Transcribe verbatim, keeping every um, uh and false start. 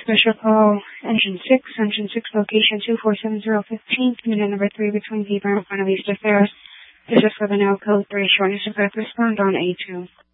Special call, Engine six, Engine six, location two four seven zero one five, minute number three between Beaver and Buena Vista Fair. This is for the now code three, shortness of breath, respond on A two.